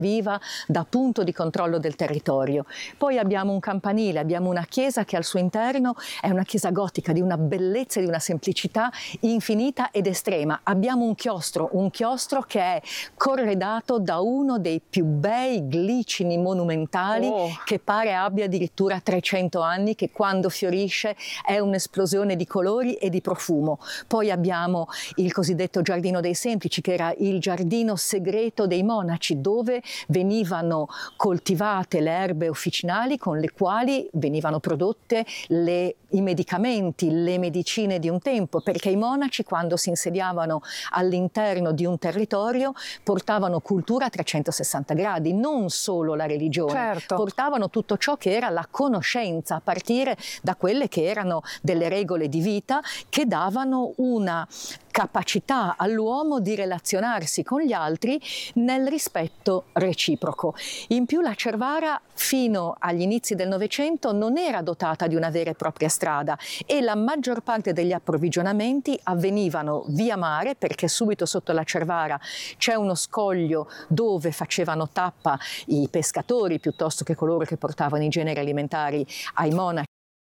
viva da punto di controllo del territorio. Poi abbiamo un campanile, abbiamo una chiesa che al suo interno è una chiesa gotica di una bellezza e di una semplicità infinita ed estrema. Abbiamo un chiostro che è corredato da uno dei più bei glicini monumentali che pare abbia addirittura 300 anni, che quando fiorisce è un'esplosione di colori e di profumo. Poi abbiamo il cosiddetto Giardino dei Semplici, che era il giardino segreto dei monaci, dove venivano coltivate le erbe officinali con le quali venivano prodotte i medicamenti, le medicine di un tempo, perché i monaci, quando si insediavano all'interno di un territorio, portavano cultura a 360 gradi, non solo la religione, portavano tutto ciò che era la conoscenza, a partire da quelle che erano delle regole di vita che davano una capacità all'uomo di relazionarsi con gli altri nel rispetto reciproco. In più la Cervara fino agli inizi del Novecento non era dotata di una vera e propria strada e la maggior parte degli approvvigionamenti avvenivano via mare, perché subito sotto la Cervara c'è uno scoglio dove facevano tappa i pescatori piuttosto che coloro che portavano i generi alimentari ai monaci.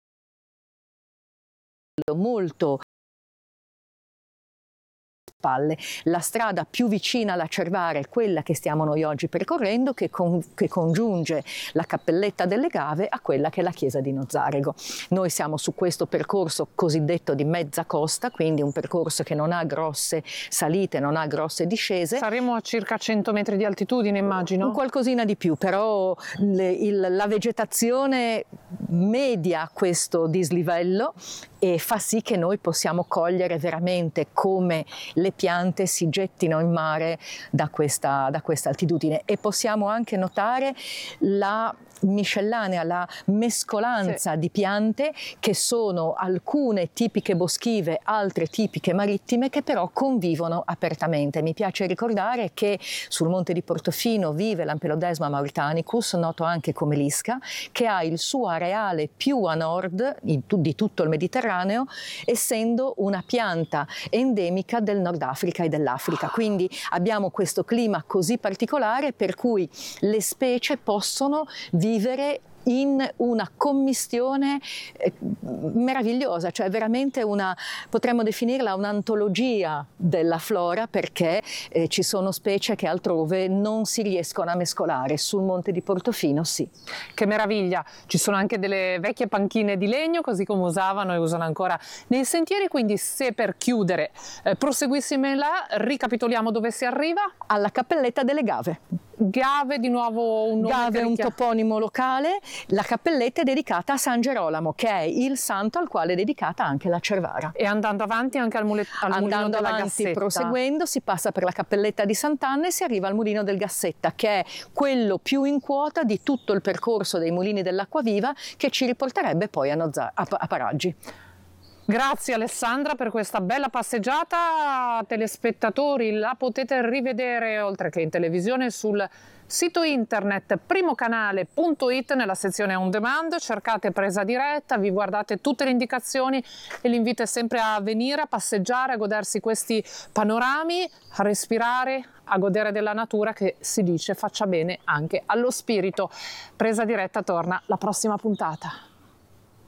Molto spalle. La strada più vicina alla Cervara è quella che stiamo noi oggi percorrendo, che congiunge la Cappelletta delle Gave a quella che è la chiesa di Nozzarego. Noi siamo su questo percorso cosiddetto di mezza costa, quindi un percorso che non ha grosse salite, non ha grosse discese. Saremo a circa 100 metri di altitudine, immagino? Un qualcosina di più, però la vegetazione media questo dislivello e fa sì che noi possiamo cogliere veramente come le piante si gettino in mare da questa altitudine, e possiamo anche notare la miscellanea, la mescolanza di piante, che sono alcune tipiche boschive, altre tipiche marittime, che però convivono apertamente. Mi piace ricordare che sul monte di Portofino vive l'Ampelodesma mauritanicus, noto anche come l'isca, che ha il suo areale più a nord di tutto il Mediterraneo, essendo una pianta endemica del Nord Africa e dell'Africa. Quindi abbiamo questo clima così particolare per cui le specie possono vivere in una commistione meravigliosa, cioè veramente potremmo definirla un'antologia della flora, perché ci sono specie che altrove non si riescono a mescolare, sul monte di Portofino sì. Che meraviglia! Ci sono anche delle vecchie panchine di legno, così come usavano e usano ancora nei sentieri, quindi se per chiudere proseguissimo là, ricapitoliamo dove si arriva? Alla Cappelletta delle Gave. Gave, di nuovo un nome. Gave è un toponimo locale. La cappelletta è dedicata a San Gerolamo, che è il santo al quale è dedicata anche la Cervara. E andando avanti anche al mulino della Gassetta. Proseguendo, si passa per la cappelletta di Sant'Anna e si arriva al mulino del Gassetta, che è quello più in quota di tutto il percorso dei mulini dell'Acquaviva, che ci riporterebbe poi a Paraggi. Grazie Alessandra per questa bella passeggiata. Telespettatori, la potete rivedere oltre che in televisione sul sito internet primocanale.it nella sezione on demand, cercate Presa Diretta, vi guardate tutte le indicazioni e l'invito è sempre a venire a passeggiare, a godersi questi panorami, a respirare, a godere della natura, che si dice faccia bene anche allo spirito. Presa Diretta torna la prossima puntata.